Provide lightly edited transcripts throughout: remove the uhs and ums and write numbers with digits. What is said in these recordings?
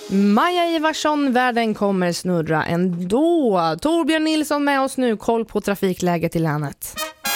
Maja Ivarsson, världen kommer snurra ändå. Torbjörn Nilsson med oss nu, koll på trafikläget i länet.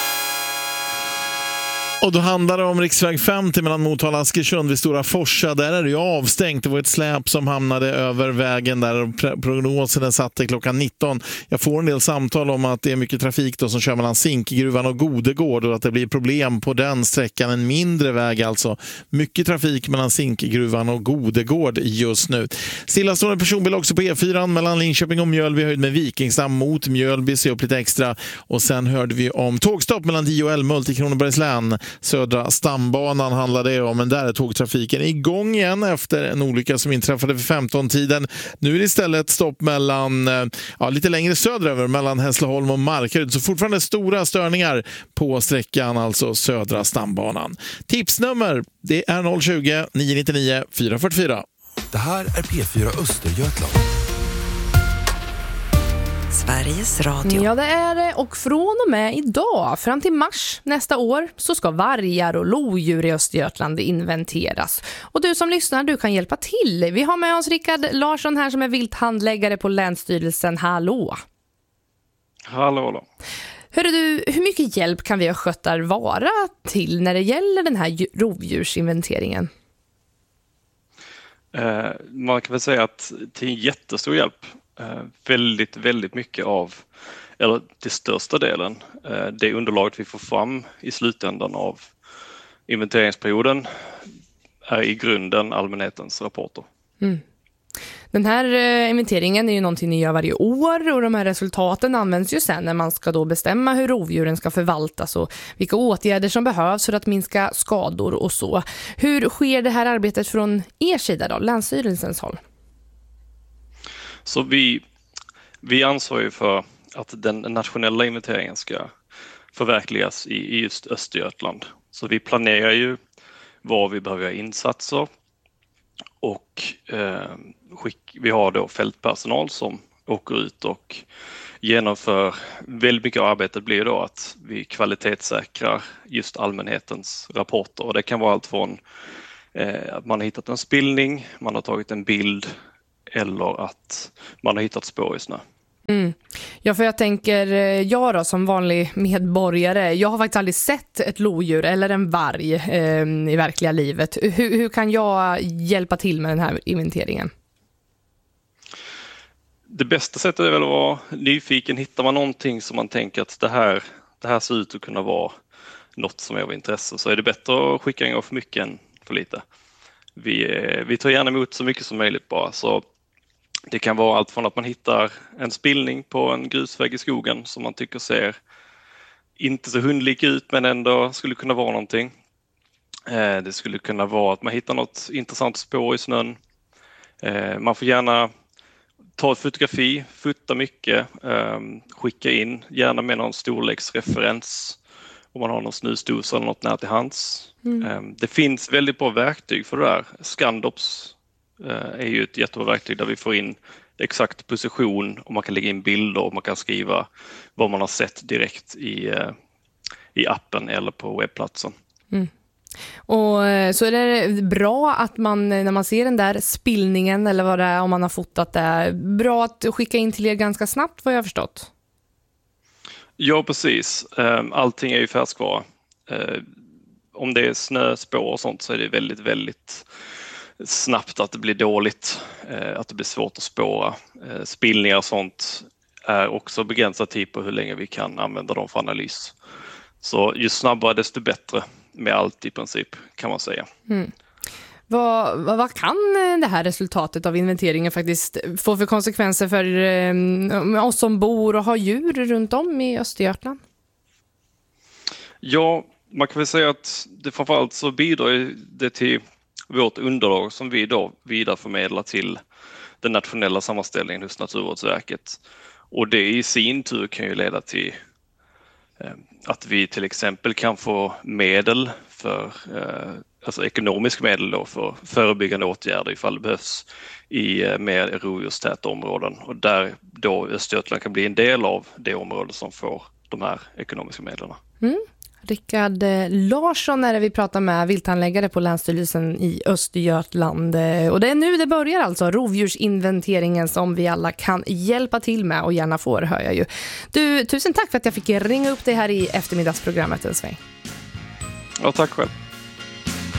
Och då handlar det om riksväg 50 mellan Motala och Askersund vid Stora Forsa. Där är det ju avstängt. Det var ett släp som hamnade över vägen där och prognosen är satt till klockan 19. Jag får en del samtal om att det är mycket trafik då som kör mellan Zinkgruvan och Godegård och att det blir problem på den sträckan. En mindre väg alltså. Mycket trafik mellan Zinkgruvan och Godegård just nu. Stillastående personbil också på E4 mellan Linköping och Mjölby höjd med Vikingstam mot Mjölby. Se upp lite extra. Och sen hörde vi om tågstopp mellan Dio och Älmhult i Kronobergs län. Södra stambanan handlar det om, men där är tågtrafiken igång igen efter en olycka som inträffade för 15-tiden. Nu är det istället stopp mellan, lite längre söderöver mellan Hässleholm och Markaryd. Så fortfarande stora störningar på sträckan, alltså södra stambanan. Tipsnummer, det är 020-999 444. Det här är P4 Östergötland. Sveriges Radio. Ja, det är det. Och från och med idag, fram till mars nästa år, så ska vargar och lodjur i Östergötland inventeras. Och du som lyssnar, du kan hjälpa till. Vi har med oss Rickard Larsson här som är vilthandläggare på Länsstyrelsen. Hallå! Hallå då. Hörru du, hur mycket hjälp kan vi östgötar vara till när det gäller den här rovdjursinventeringen? Man kan väl säga att till en jättestor hjälp. Väldigt, väldigt mycket av, eller till största delen, det underlaget vi får fram i slutändan av inventeringsperioden är i grunden allmänhetens rapporter. Mm. Den här inventeringen är ju någonting ni gör varje år och de här resultaten används ju sen när man ska då bestämma hur rovdjuren ska förvaltas och vilka åtgärder som behövs för att minska skador och så. Hur sker det här arbetet från er sida då, Länsstyrelsens håll? Så vi ansvarar ju för att den nationella inventeringen ska förverkligas i just Östergötland. Så vi planerar ju var vi behöver göra insatser och vi har då fältpersonal som åker ut och genomför. Väldigt mycket av arbetet blir då att vi kvalitetssäkrar just allmänhetens rapporter. Och det kan vara allt från att man har hittat en spillning, man har tagit en bild eller att man har hittat spår i snö. Mm. Ja, för jag tänker, jag då som vanlig medborgare, jag har faktiskt aldrig sett ett lodjur eller en varg i verkliga livet. Hur kan jag hjälpa till med den här inventeringen? Det bästa sättet är väl att vara nyfiken. Hittar man någonting som man tänker att det här ser ut att kunna vara något som är av intresse, så är det bättre att skicka in för mycket än för lite. Vi tar gärna emot så mycket som möjligt bara, så det kan vara allt från att man hittar en spillning på en grusväg i skogen som man tycker ser inte så hundlik ut men ändå skulle kunna vara någonting. Det skulle kunna vara att man hittar något intressant spår i snön. Man får gärna ta ett fotografi, fota mycket, skicka in, gärna med någon storleksreferens om man har någon snusdosa eller något nära till hands. Det finns väldigt bra verktyg för det där. Scandops är ju ett jättebra verktyg där vi får in exakt position och man kan lägga in bilder och man kan skriva vad man har sett direkt i appen eller på webbplatsen. Mm. Och så är det bra att man, när man ser den där spillningen eller vad det är, om man har fotat det, bra att skicka in till er ganska snabbt, vad jag har förstått. Ja, precis. Allting är ju färskvara. Om det är snöspår och sånt så är det väldigt, väldigt snabbt att det blir dåligt, att det blir svårt att spåra. Spillningar och sånt är också begränsad tid på hur länge vi kan använda dem för analys. Så ju snabbare desto bättre med allt i princip, kan man säga. Mm. Vad kan det här resultatet av inventeringen faktiskt få för konsekvenser för oss som bor och har djur runt om i Östergötland? Ja, man kan väl säga att det framförallt så bidrar det till vårt underlag som vi då vidareförmedlar till den nationella sammanställningen hos Naturvårdsverket. Och det i sin tur kan ju leda till att vi till exempel kan få medel för, alltså ekonomisk medel då för förebyggande åtgärder ifall det behövs i mer rovdjurstäta områden. Och där då Östergötland kan bli en del av det område som får de här ekonomiska medlen. Mm. Rickard Larsson är det vi pratar med, vilthandläggare på Länsstyrelsen i Östergötland. Och det är nu det börjar alltså, rovdjursinventeringen som vi alla kan hjälpa till med och gärna får, hör jag ju. Du, tusen tack för att jag fick ringa upp dig här i eftermiddagsprogrammet en sväng. Ja, tack själv.